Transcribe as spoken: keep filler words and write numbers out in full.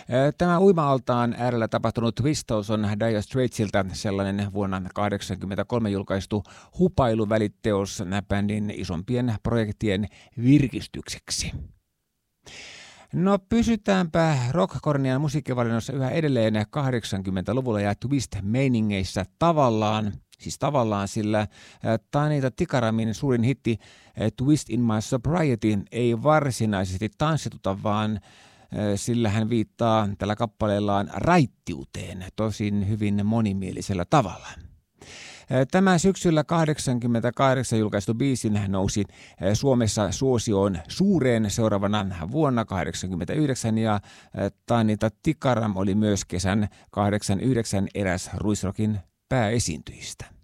Tämä uima-altaan äärellä tapahtunut twistaus on Dire Straitsilta sellainen vuonna tuhatyhdeksänsataakahdeksankymmentäkolme julkaistu hupailuvälitteos bändin isompien projektien virkistykseksi. No pysytäänpä rockkornian musiikkivalinnossa yhä edelleen kahdeksankymmentäluvulla ja twist-meiningeissä tavallaan, siis tavallaan, sillä Tanita Tikaramin suurin hitti Twist in My Sobriety ei varsinaisesti tanssituta, vaan sillä hän viittaa tällä kappaleellaan raittiuteen, tosin hyvin monimielisellä tavalla. Tämä syksyllä kahdeksankymmentäkahdeksan julkaistu biisin nousi Suomessa suosioon suureen seuraavana vuonna kahdeksankymmentäyhdeksän ja Tanita Tikaram oli myös kesän kahdeksankymmentäyhdeksän eräs Ruisrockin pääesiintyjistä.